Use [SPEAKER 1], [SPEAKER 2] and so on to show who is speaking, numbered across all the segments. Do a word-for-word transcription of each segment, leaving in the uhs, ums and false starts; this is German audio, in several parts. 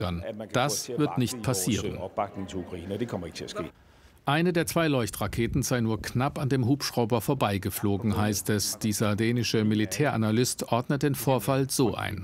[SPEAKER 1] Das wird nicht passieren. Eine der zwei Leuchtraketen sei nur knapp an dem Hubschrauber vorbeigeflogen, heißt es. Dieser dänische Militäranalyst ordnet den Vorfall so ein.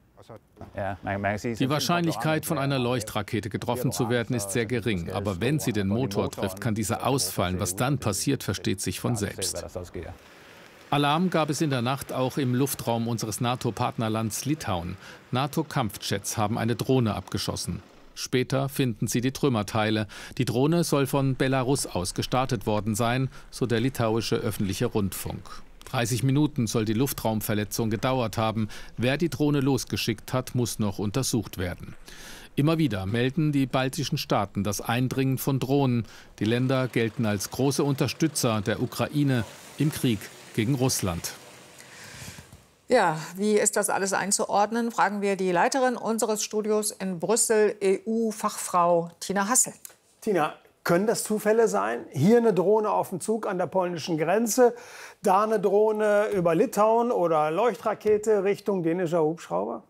[SPEAKER 1] Die Wahrscheinlichkeit, von einer Leuchtrakete getroffen zu werden, ist sehr gering. Aber wenn sie den Motor trifft, kann dieser ausfallen. Was dann passiert, versteht sich von selbst. Alarm gab es in der Nacht auch im Luftraum unseres NATO-Partnerlands Litauen. NATO-Kampfjets haben eine Drohne abgeschossen. Später finden sie die Trümmerteile. Die Drohne soll von Belarus aus gestartet worden sein, so der litauische öffentliche Rundfunk. dreißig Minuten soll die Luftraumverletzung gedauert haben. Wer die Drohne losgeschickt hat, muss noch untersucht werden. Immer wieder melden die baltischen Staaten das Eindringen von Drohnen. Die Länder gelten als große Unterstützer der Ukraine im Krieg gegen Russland.
[SPEAKER 2] Ja, wie ist das alles einzuordnen? Fragen wir die Leiterin unseres Studios in Brüssel, E U-Fachfrau Tina Hassel.
[SPEAKER 3] Tina, können das Zufälle sein? Hier eine Drohne auf dem Zug an der polnischen Grenze, da eine Drohne über Litauen oder Leuchtrakete Richtung dänischer Hubschrauber?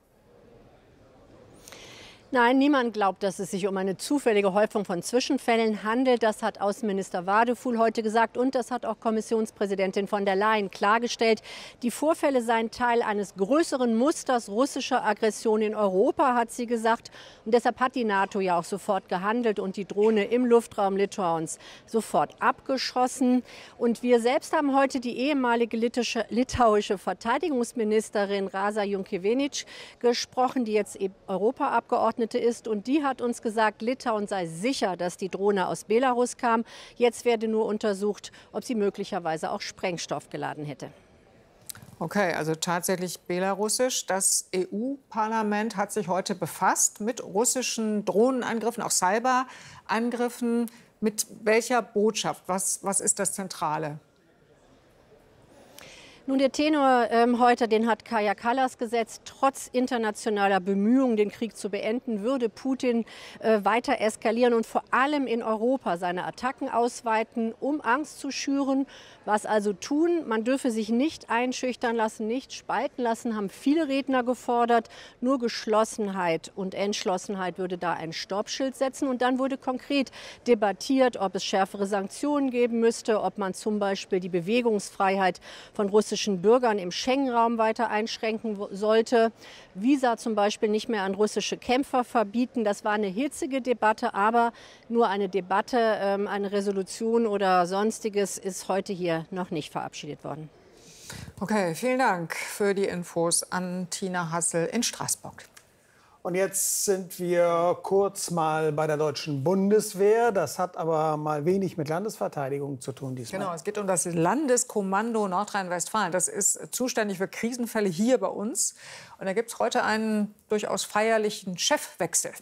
[SPEAKER 4] Nein, niemand glaubt, dass es sich um eine zufällige Häufung von Zwischenfällen handelt. Das hat Außenminister Wadefuhl heute gesagt und das hat auch Kommissionspräsidentin von der Leyen klargestellt. Die Vorfälle seien Teil eines größeren Musters russischer Aggression in Europa, hat sie gesagt. Und deshalb hat die NATO ja auch sofort gehandelt und die Drohne im Luftraum Litauens sofort abgeschossen. Und wir selbst haben heute die ehemalige litauische, litauische Verteidigungsministerin Rasa Junkevičiūtė gesprochen, die jetzt Europaabgeordnete ist, und die hat uns gesagt, Litauen sei sicher, dass die Drohne aus Belarus kam. Jetzt werde nur untersucht, ob sie möglicherweise auch Sprengstoff geladen hätte.
[SPEAKER 2] Okay, also tatsächlich belarussisch. Das E U-Parlament hat sich heute befasst mit russischen Drohnenangriffen, auch Cyberangriffen. Mit welcher Botschaft? Was, was ist das Zentrale?
[SPEAKER 4] Nun, der Tenor ähm, heute, den hat Kaja Kallas gesetzt. Trotz internationaler Bemühungen, den Krieg zu beenden, würde Putin äh, weiter eskalieren und vor allem in Europa seine Attacken ausweiten, um Angst zu schüren. Was also tun? Man dürfe sich nicht einschüchtern lassen, nicht spalten lassen, haben viele Redner gefordert. Nur Geschlossenheit und Entschlossenheit würde da ein Stoppschild setzen. Und dann wurde konkret debattiert, ob es schärfere Sanktionen geben müsste, ob man zum Beispiel die Bewegungsfreiheit von russischen Bürgern im Schengen-Raum weiter einschränken sollte. Visa zum Beispiel nicht mehr an russische Kämpfer verbieten. Das war eine hitzige Debatte, aber nur eine Debatte, eine Resolution oder Sonstiges ist heute hier noch nicht verabschiedet worden.
[SPEAKER 2] Okay, vielen Dank für die Infos an Tina Hassel in Straßburg.
[SPEAKER 3] Und jetzt sind wir kurz mal bei der deutschen Bundeswehr. Das hat aber mal wenig mit Landesverteidigung zu tun diesmal.
[SPEAKER 2] Genau, es geht um das Landeskommando Nordrhein-Westfalen. Das ist zuständig für Krisenfälle hier bei uns. Und da gibt es heute einen durchaus feierlichen Chefwechsel.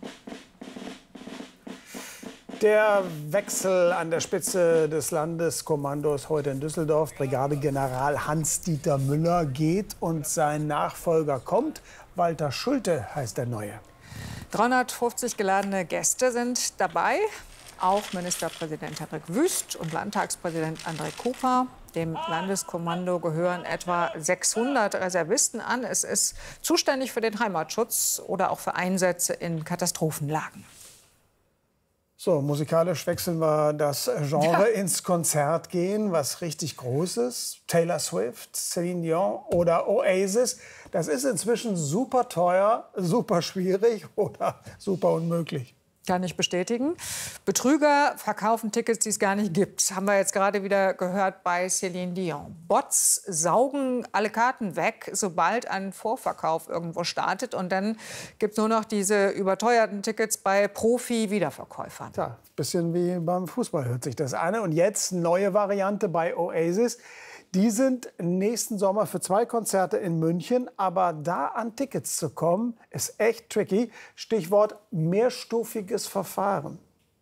[SPEAKER 3] Der Wechsel an der Spitze des Landeskommandos heute in Düsseldorf. Brigadegeneral Hans-Dieter Müller geht und sein Nachfolger kommt. Walter Schulte heißt der Neue.
[SPEAKER 2] dreihundertfünfzig geladene Gäste sind dabei. Auch Ministerpräsident Hendrik Wüst und Landtagspräsident André Cooper. Dem Landeskommando gehören etwa sechshundert Reservisten an. Es ist zuständig für den Heimatschutz oder auch für Einsätze in Katastrophenlagen.
[SPEAKER 3] So, musikalisch wechseln wir das Genre ja. ins Konzert gehen, was richtig Großes. Taylor Swift, Celine Dion oder Oasis. Das ist inzwischen super teuer, super schwierig oder super unmöglich.
[SPEAKER 2] Kann ich bestätigen. Betrüger verkaufen Tickets, die es gar nicht gibt. Haben wir jetzt gerade wieder gehört bei Celine Dion. Bots saugen alle Karten weg, sobald ein Vorverkauf irgendwo startet. Und dann gibt es nur noch diese überteuerten Tickets bei Profi-Wiederverkäufern.
[SPEAKER 3] Ja, bisschen wie beim Fußball hört sich das an. Und jetzt neue Variante bei Oasis. Die sind nächsten Sommer für zwei Konzerte in München. Aber da an Tickets zu kommen, ist echt tricky. Stichwort mehrstufiges Verfahren.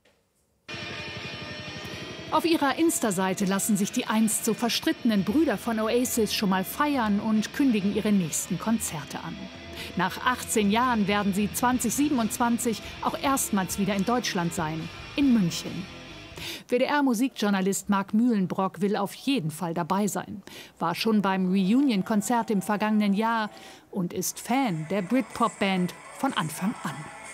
[SPEAKER 5] Auf ihrer Insta-Seite lassen sich die einst so verstrittenen Brüder von Oasis schon mal feiern und kündigen ihre nächsten Konzerte an. Nach achtzehn Jahren werden sie zwanzig siebenundzwanzig auch erstmals wieder in Deutschland sein, in München. W D R-Musikjournalist Marc Mühlenbrock will auf jeden Fall dabei sein. War schon beim Reunion-Konzert im vergangenen Jahr und ist Fan der Britpop-Band von Anfang an.